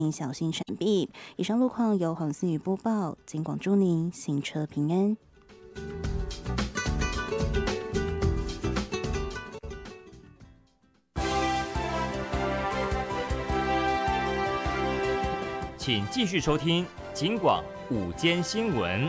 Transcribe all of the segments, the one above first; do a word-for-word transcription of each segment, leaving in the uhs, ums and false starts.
小心闪避。以上路况由黄思雨播报，警广祝您行车平安。 请继续收听警广午间新闻。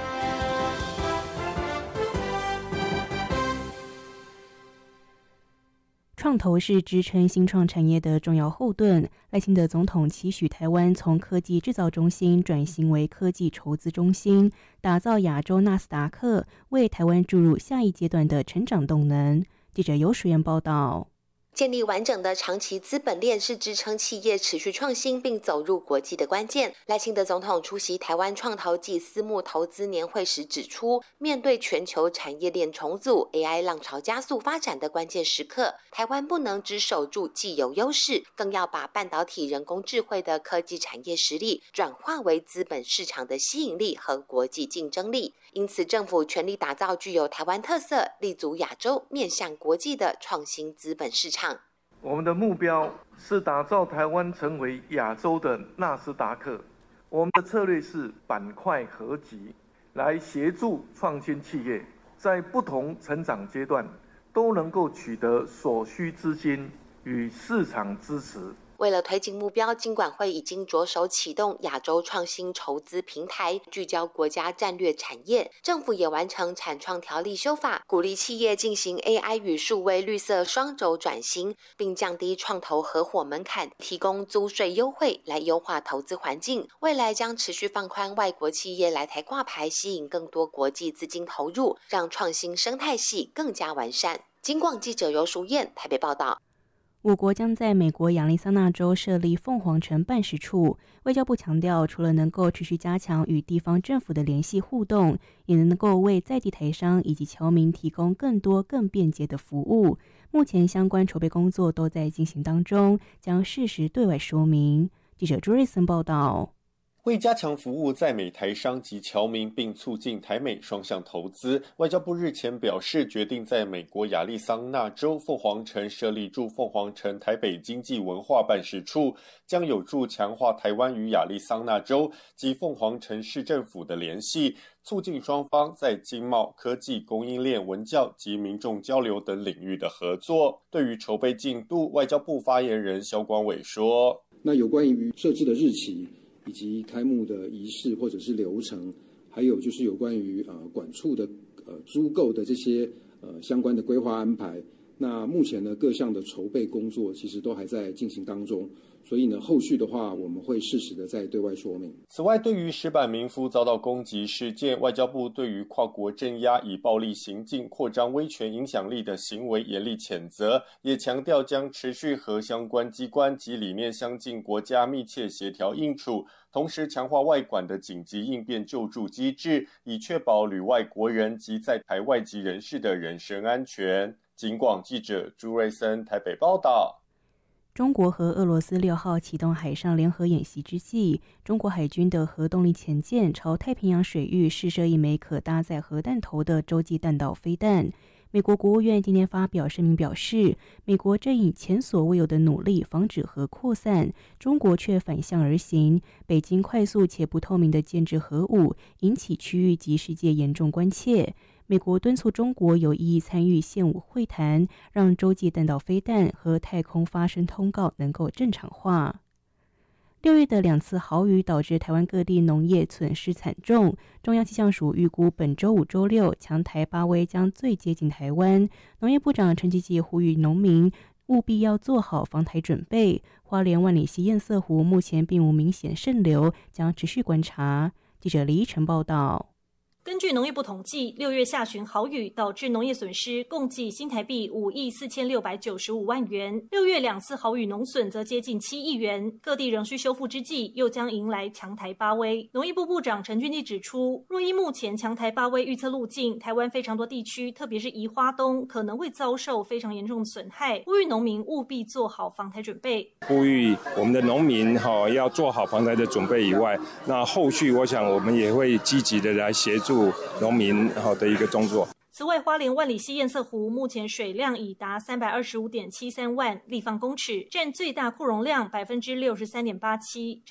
创投是支撑新创产业的重要后盾。赖清德总统期许台湾从科技制造中心转型为科技筹资中心，打造亚洲纳斯达克，为台湾注入下一阶段的成长动能。记者游淑燕报道。 建立完整的长期资本链是支撑企业持续创新并走入国际的关键。赖清德总统出席台湾创投暨私募投资年会时指出，面对全球产业链重组、A I 浪潮加速发展的关键时刻，台湾不能只守住既有优势，更要把半导体、人工智慧的科技产业实力转化为资本市场的吸引力和国际竞争力。因此，政府全力打造具有台湾特色、立足亚洲、面向国际的创新资本市场。 我们的目标是打造台湾成为亚洲的纳斯达克。我们的策略是板块合集，来协助创新企业在不同成长阶段都能够取得所需资金与市场支持。 为了推进目标，金管会已经着手启动亚洲创新筹资平台，聚焦国家战略产业。政府也完成产创条例修法，鼓励企业进行 A I 与数位绿色双轴转型，并降低创投合伙门槛，提供租税优惠来优化投资环境。未来将持续放宽外国企业来台挂牌，吸引更多国际资金投入，让创新生态系更加完善。金广记者游淑燕台北报道。 我国将在美国亚利桑那州设立凤凰城办事处。外交部强调，除了能够持续加强与地方政府的联系互动，也能够为在地台商以及侨民提供更多更便捷的服务。目前相关筹备工作都在进行当中，将适时对外说明。记者朱瑞森报道。 为加强服务在美台商及侨民，并促进台美双向投资，外交部日前表示，决定在美国亚利桑那州凤凰城设立驻凤凰城台北经济文化办事处，将有助强化台湾与亚利桑那州及凤凰城市政府的联系，促进双方在经贸、科技、供应链、文教及民众交流等领域的合作。对于筹备进度，外交部发言人萧光伟说：“ 那有关于设置的日期，以及开幕的仪式或者是流程，还有就是有关于呃管处的呃租购的这些呃相关的规划安排。那目前呢，各项的筹备工作其实都还在进行当中，所以呢，后续的话我们会适时的再对外说明。 此外，对于石板民夫遭到攻击事件，外交部对于跨国镇压以暴力行径扩张威权影响力的行为严厉谴责，也强调将持续和相关机关及理念相近国家密切协调应处，同时强化外管的紧急应变救助机制，以确保旅外国人及在台外籍人士的人身安全。警广记者朱瑞森台北报道。 中国和俄罗斯六号启动海上联合演习之际，中国海军的核动力潜舰朝太平洋水域试射一枚可搭载核弹头的洲际弹道飞弹。美国国务院今天发表声明表示，美国正以前所未有的努力防止核扩散，中国却反向而行。北京快速且不透明的建制核武，引起区域及世界严重关切。美国敦促中国有意义参与现武会谈，让洲际弹道飞弹和太空发声通告能够正常化。六月的两次豪雨导致台湾各地农业损失惨重，中央气象署预估本周五、周六强台巴威将最接近台湾。农业部长陈吉吉呼吁农民务必要做好防台准备。花莲万里溪堰塞湖目前并无明显渗流，将持续观察。记者李依晨报道。 根据农业部统计，六月下旬豪雨导致农业损失共计新台币五亿四千六百九十五万元。六月两次豪雨农损则接近七亿元，各地仍需修复之际，又将迎来强台巴威。农业部部长陈俊基指出，若依目前强台巴威预测路径，台湾非常多地区，特别是宜花东，可能会遭受非常严重的损害，呼吁农民务必做好防台准备。 呼吁我们的农民、哦、要做好防台的准备以外，那后续我想我们也会积极的来协助农民好的一个工作。 此外，花莲万里溪堰塞湖目前水量已达 三百二十五点七三万立方公尺，占最大库容量 百分之六十三点八七。